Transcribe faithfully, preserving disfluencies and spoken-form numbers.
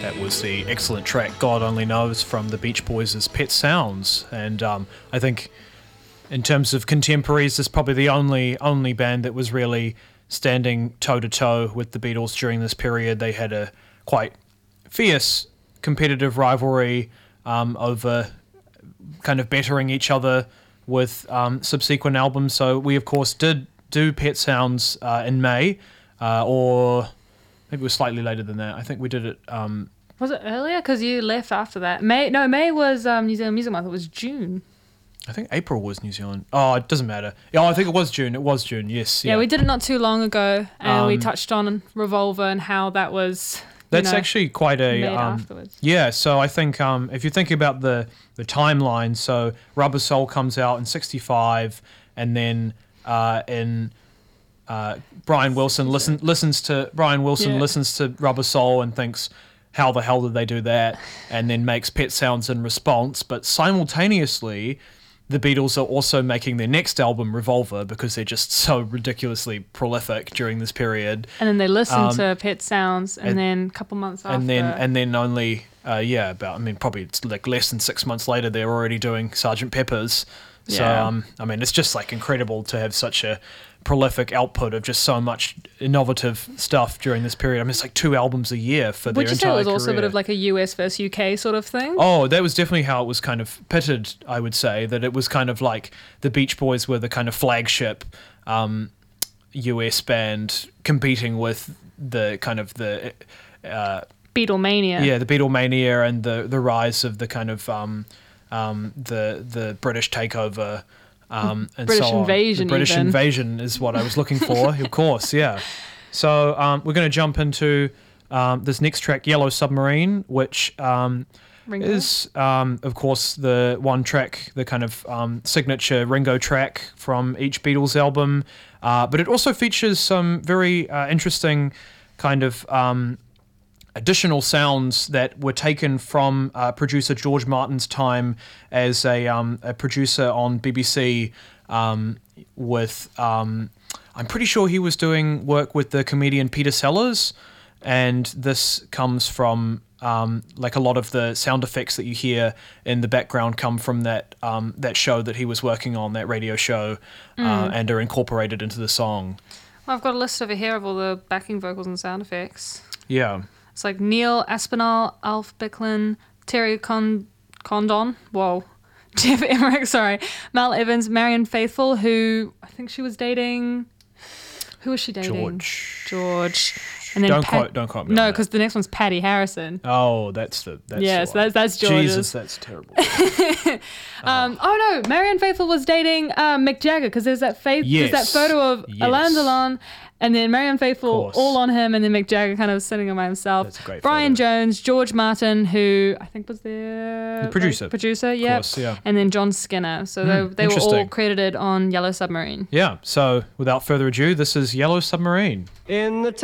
That was the excellent track God Only Knows from the Beach Boys' Pet Sounds. And um, I think in terms of contemporaries, this is probably the only only band that was really standing toe-to-toe with the Beatles during this period. They had a quite fierce competitive rivalry um, over kind of bettering each other with um, subsequent albums. So we, of course, did do Pet Sounds uh, in May, uh, or maybe it was slightly later than that. I think we did it... Um, was it earlier? Because you left after that. May No, May was um, New Zealand Music Month. It was June. I think April was New Zealand. Oh, it doesn't matter. Yeah, I think it was June. It was June, yes. Yeah, yeah we did it not too long ago, and um, we touched on Revolver and how that was... That's know, actually quite a... made Um, afterwards. yeah, so I think um, if you think about the, the timeline, so Rubber Soul comes out in sixty-five, and then uh, in... Uh, Brian Wilson listen, listens to Brian Wilson Yeah. listens to Rubber Soul and thinks, how the hell did they do that? And then makes Pet Sounds in response. But simultaneously, the Beatles are also making their next album, Revolver, because they're just so ridiculously prolific during this period. And then they listened Um, to Pet Sounds, and, and- then a couple months after... And then and then only uh, yeah about I mean probably it's like less than six months later they're already doing Sergeant Pepper's. So Yeah. um, I mean it's just like incredible to have such a prolific output of just so much innovative stuff during this period. I mean it's like two albums a year for Would their you say entire it was also a bit career. of like a U S versus U K sort of thing? Oh, that was definitely how it was kind of pitted, I would say, that it was kind of like the Beach Boys were the kind of flagship um, U S band competing with the kind of the... Uh, Beatlemania. yeah, the Beatlemania and the, the rise of the kind of um, um, the the British takeover um, and British so on. invasion The British even. invasion is what I was looking for, of course, yeah. So um, we're going to jump into um, this next track, Yellow Submarine, which um, Ringo? is, um, of course, the one track, the kind of um, signature Ringo track from each Beatles album. Uh, but it also features some very uh, interesting kind of... Um, additional sounds that were taken from uh, producer George Martin's time as a, um, a producer on B B C um, with, um, I'm pretty sure he was doing work with the comedian Peter Sellers, and this comes from um, like a lot of the sound effects that you hear in the background come from that um, that show that he was working on, that radio show, uh, and are incorporated into the song. Well, I've got a list over here of all the backing vocals and sound effects. Yeah. It's like Neil Aspinall, Alf Bicklin, Terry Con- Condon, whoa, Jeff Emmerich, sorry, Mel Evans, Marianne Faithfull, who I think she was dating. Who was she dating? George. George. And then Don't Pat- quote, don't quote me on No, that. because the next one's Patty Harrison. Oh, that's the that's Yes, the one. that's that's George's. Jesus, that's terrible. Um, oh no, Marianne Faithfull was dating um, Mick Jagger because there's that faith, Yes. there's that photo of Yes. Alain Delon, and then Marianne Faithfull course. all on him, and then Mick Jagger kind of sitting on by himself. That's a great Brian photo. Jones, George Martin, who I think was their The producer. like, producer, yeah, course, yeah. and then John Skinner. So Hmm, they, they were all interesting. credited on Yellow Submarine. Yeah. So without further ado, this is Yellow Submarine. In the